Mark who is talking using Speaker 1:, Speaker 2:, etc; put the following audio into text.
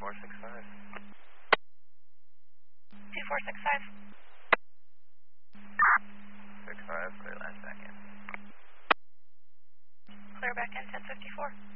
Speaker 1: 2465.
Speaker 2: 2465.
Speaker 1: 65, clear last second.
Speaker 2: Clear back in 1054.